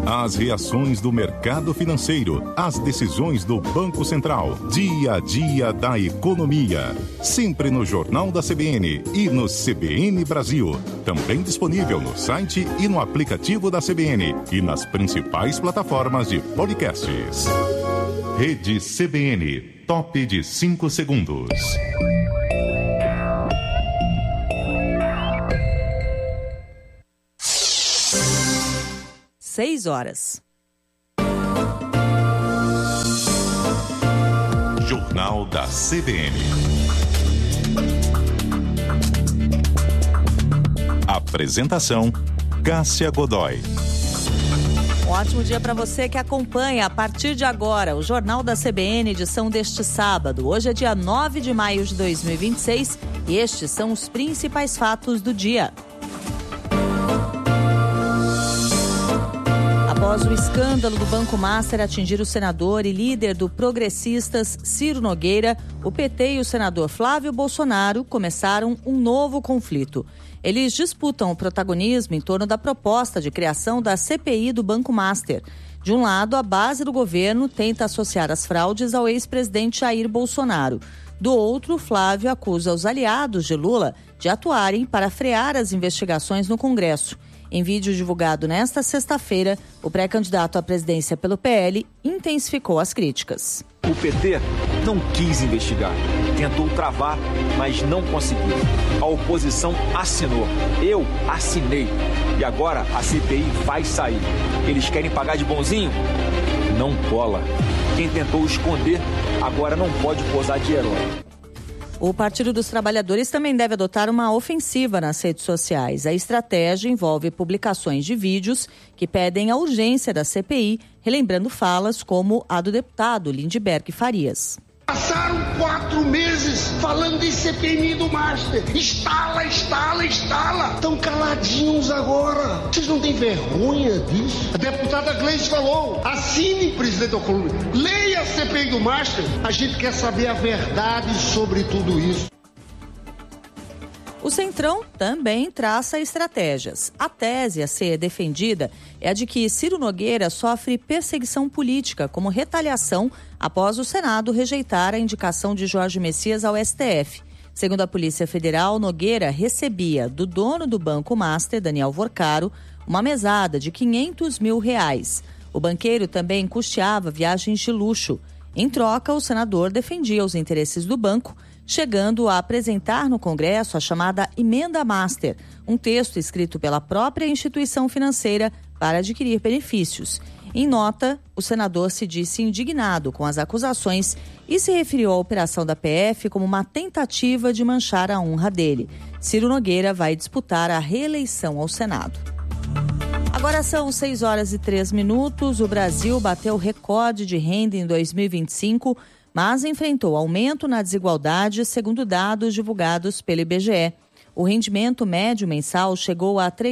As reações do mercado financeiro, as decisões do Banco Central, dia a dia da economia. Sempre no Jornal da CBN e no CBN Brasil. Também disponível no site e no aplicativo da CBN e nas principais plataformas de podcasts. Rede CBN, top de 5 segundos. 6 horas. Jornal da CBN. Apresentação: Cássia Godoy. Um ótimo dia para você que acompanha a partir de agora o Jornal da CBN, edição deste sábado. Hoje é dia 9 de maio de 2026 e estes são os principais fatos do dia. Após o escândalo do Banco Master atingir o senador e líder do Progressistas, Ciro Nogueira, o PT e o senador Flávio Bolsonaro começaram um novo conflito. Eles disputam o protagonismo em torno da proposta de criação da CPI do Banco Master. De um lado, a base do governo tenta associar as fraudes ao ex-presidente Jair Bolsonaro. Do outro, Flávio acusa os aliados de Lula de atuarem para frear as investigações no Congresso. Em vídeo divulgado nesta sexta-feira, o pré-candidato à presidência pelo PL intensificou as críticas. O PT não quis investigar, tentou travar, mas não conseguiu. A oposição assinou, eu assinei. E agora a CPI vai sair. Eles querem pagar de bonzinho? Não cola. Quem tentou esconder, agora não pode posar de herói. O Partido dos Trabalhadores também deve adotar uma ofensiva nas redes sociais. A estratégia envolve publicações de vídeos que pedem a urgência da CPI, relembrando falas como a do deputado Lindbergh Farias. Passaram 4 meses falando de CPI do Master. Instala. Estão caladinhos agora. Vocês não têm vergonha disso? A deputada Gleice falou, assine, presidente da Colômbia. Leia a CPI do Master. A gente quer saber a verdade sobre tudo isso. O Centrão também traça estratégias. A tese a ser defendida é a de que Ciro Nogueira sofre perseguição política como retaliação após o Senado rejeitar a indicação de Jorge Messias ao STF. Segundo a Polícia Federal, Nogueira recebia do dono do Banco Master, Daniel Vorcaro, uma mesada de R$500 mil. O banqueiro também custeava viagens de luxo. Em troca, o senador defendia os interesses do banco, chegando a apresentar no Congresso a chamada Emenda Master, um texto escrito pela própria instituição financeira para adquirir benefícios. Em nota, o senador se disse indignado com as acusações e se referiu à operação da PF como uma tentativa de manchar a honra dele. Ciro Nogueira vai disputar a reeleição ao Senado. Agora são 6 horas e 3 minutos. O Brasil bateu recorde de renda em 2025, mas enfrentou aumento na desigualdade, segundo dados divulgados pelo IBGE. O rendimento médio mensal chegou a R$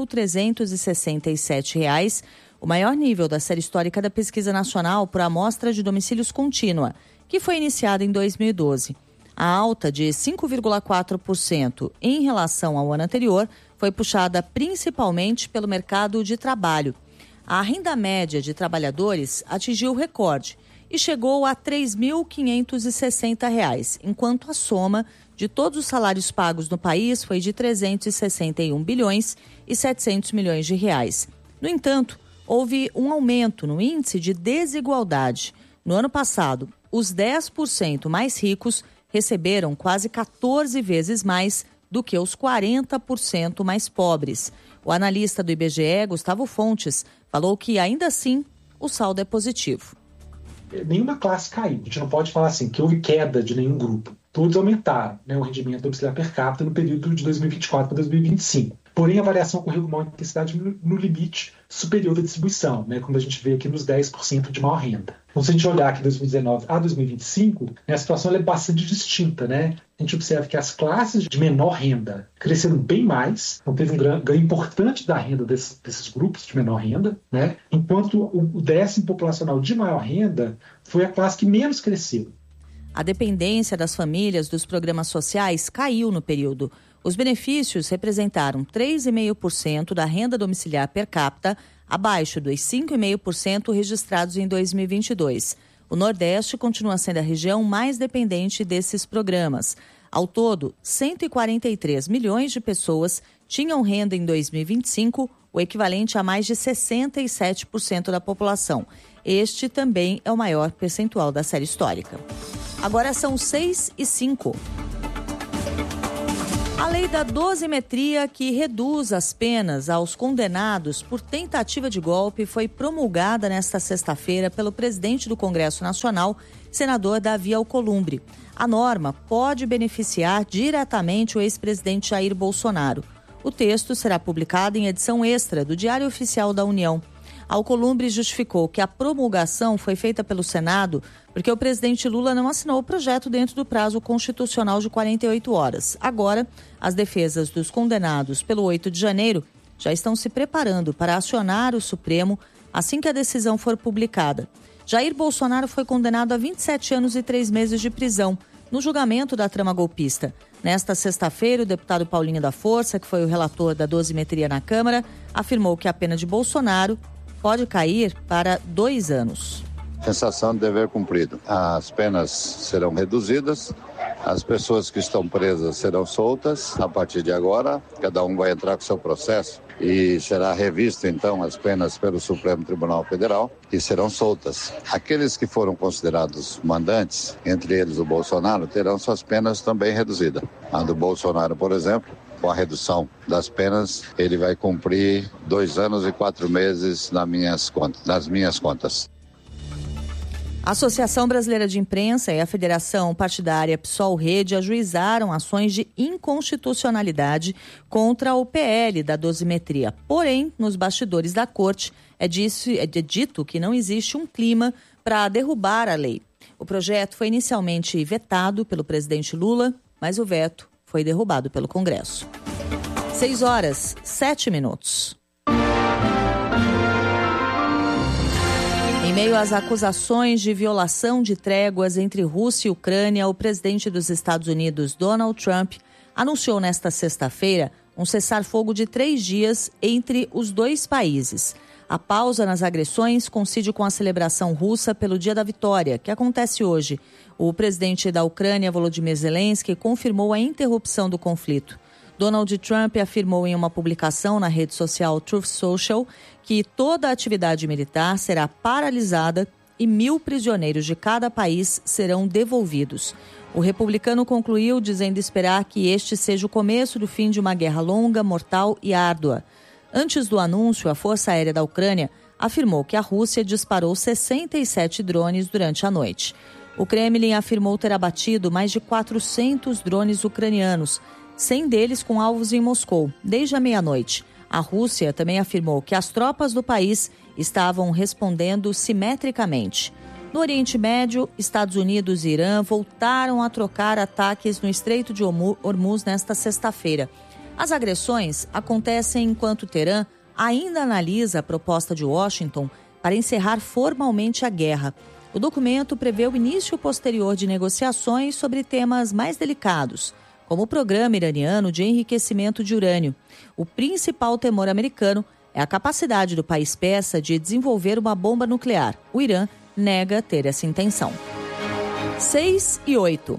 3.367, o maior nível da série histórica da Pesquisa Nacional por Amostra de Domicílios Contínua, que foi iniciada em 2012. A alta de 5,4% em relação ao ano anterior foi puxada principalmente pelo mercado de trabalho. A renda média de trabalhadores atingiu o recorde e chegou a R$ 3.560, enquanto a soma de todos os salários pagos no país foi de 361 bilhões e 700 milhões de reais. No entanto, houve um aumento no índice de desigualdade. No ano passado, os 10% mais ricos receberam quase 14 vezes mais do que os 40% mais pobres. O analista do IBGE, Gustavo Fontes, falou que, ainda assim, o saldo é positivo. Nenhuma classe caiu. A gente não pode falar assim que houve queda de nenhum grupo. Todos aumentaram, o rendimento domiciliar per capita no período de 2024 para 2025. Porém, a variação ocorreu com maior intensidade no limite superior da distribuição, como a gente vê aqui nos 10% de maior renda. Então, se a gente olhar aqui de 2019 a 2025, a situação é bastante distinta. A gente observa que as classes de menor renda cresceram bem mais, então teve um ganho importante da renda desses grupos de menor renda, enquanto o décimo populacional de maior renda foi a classe que menos cresceu. A dependência das famílias dos programas sociais caiu no período. Os benefícios representaram 3,5% da renda domiciliar per capita, abaixo dos 5,5% registrados em 2022. O Nordeste continua sendo a região mais dependente desses programas. Ao todo, 143 milhões de pessoas tinham renda em 2025, o equivalente a mais de 67% da população. Este também é o maior percentual da série histórica. Agora são 6h05. A lei da dosimetria, que reduz as penas aos condenados por tentativa de golpe, foi promulgada nesta sexta-feira pelo presidente do Congresso Nacional, senador Davi Alcolumbre. A norma pode beneficiar diretamente o ex-presidente Jair Bolsonaro. O texto será publicado em edição extra do Diário Oficial da União. Alcolumbre justificou que a promulgação foi feita pelo Senado porque o presidente Lula não assinou o projeto dentro do prazo constitucional de 48 horas. Agora, as defesas dos condenados pelo 8 de janeiro já estão se preparando para acionar o Supremo assim que a decisão for publicada. Jair Bolsonaro foi condenado a 27 anos e 3 meses de prisão no julgamento da trama golpista. Nesta sexta-feira, o deputado Paulinho da Força, que foi o relator da dosimetria na Câmara, afirmou que a pena de Bolsonaro pode cair para 2 anos. Sensação de dever cumprido. As penas serão reduzidas, as pessoas que estão presas serão soltas. A partir de agora, cada um vai entrar com seu processo e será revista, então, as penas pelo Supremo Tribunal Federal e serão soltas. Aqueles que foram considerados mandantes, entre eles o Bolsonaro, terão suas penas também reduzidas. A do Bolsonaro, por exemplo, com a redução das penas, ele vai cumprir 2 anos e 4 meses nas minhas contas. A Associação Brasileira de Imprensa e a Federação Partidária PSOL-Rede ajuizaram ações de inconstitucionalidade contra o PL da dosimetria. Porém, nos bastidores da corte, é dito que não existe um clima para derrubar a lei. O projeto foi inicialmente vetado pelo presidente Lula, mas o veto foi derrubado pelo Congresso. 6h07. Em meio às acusações de violação de tréguas entre Rússia e Ucrânia, o presidente dos Estados Unidos, Donald Trump, anunciou nesta sexta-feira um cessar-fogo de 3 dias entre os dois países. A pausa nas agressões coincide com a celebração russa pelo Dia da Vitória, que acontece hoje. O presidente da Ucrânia, Volodymyr Zelensky, confirmou a interrupção do conflito. Donald Trump afirmou em uma publicação na rede social Truth Social que toda a atividade militar será paralisada e 1.000 prisioneiros de cada país serão devolvidos. O republicano concluiu dizendo esperar que este seja o começo do fim de uma guerra longa, mortal e árdua. Antes do anúncio, a Força Aérea da Ucrânia afirmou que a Rússia disparou 67 drones durante a noite. O Kremlin afirmou ter abatido mais de 400 drones ucranianos, 100 deles com alvos em Moscou, desde a meia-noite. A Rússia também afirmou que as tropas do país estavam respondendo simetricamente. No Oriente Médio, Estados Unidos e Irã voltaram a trocar ataques no Estreito de Hormuz nesta sexta-feira. As agressões acontecem enquanto Teherã ainda analisa a proposta de Washington para encerrar formalmente a guerra. O documento prevê o início posterior de negociações sobre temas mais delicados, como o programa iraniano de enriquecimento de urânio. O principal temor americano é a capacidade do país persa de desenvolver uma bomba nuclear. O Irã nega ter essa intenção. 6h08.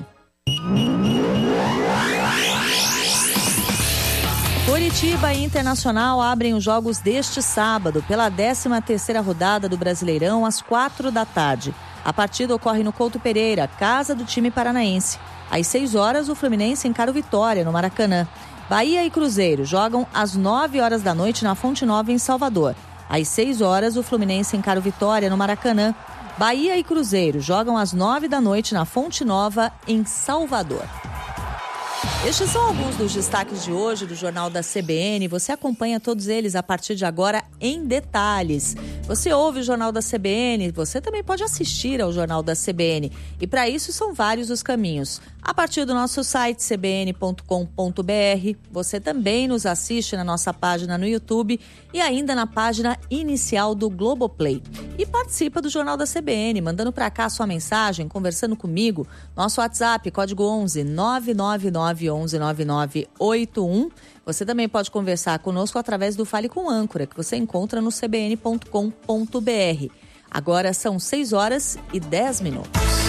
Curitiba e Internacional abrem os jogos deste sábado pela 13ª rodada do Brasileirão às 16h. A partida ocorre no Couto Pereira, casa do time paranaense. Às 6h, o Fluminense encara o Vitória, no Maracanã. Bahia e Cruzeiro jogam às 9h da noite na Fonte Nova, em Salvador. Às 6h, o Fluminense encara o Vitória, no Maracanã. Bahia e Cruzeiro jogam às 9h da noite na Fonte Nova, em Salvador. Estes são alguns dos destaques de hoje do Jornal da CBN. Você acompanha todos eles a partir de agora em detalhes. Você ouve o Jornal da CBN, você também pode assistir ao Jornal da CBN. E para isso são vários os caminhos. A partir do nosso site cbn.com.br, você também nos assiste na nossa página no YouTube e ainda na página inicial do Globoplay. e participa do Jornal da CBN, mandando para cá sua mensagem, conversando comigo. Nosso WhatsApp, código 11 999 11 9981. Você também pode conversar conosco através do Fale com Âncora, que você encontra no cbn.com.br. Agora são 6 horas e 10 minutos.